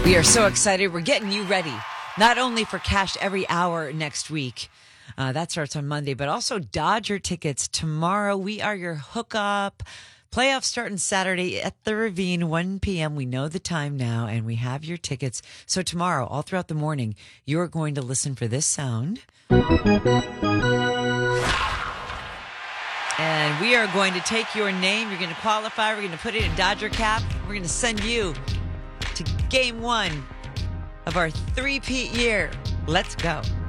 We are so excited. We're getting you ready, not only for Cash Every Hour next week. That starts on Monday, but also Dodger tickets tomorrow. We are your hookup. Playoffs starting Saturday at the Ravine, 1 p.m. We know the time now, and we have your tickets. So tomorrow, all throughout the morning, you're going to listen for this sound. And we are going to take your name. You're going to qualify. We're going to put it in Dodger cap. We're going to send you to game one of our three-peat year. Let's go.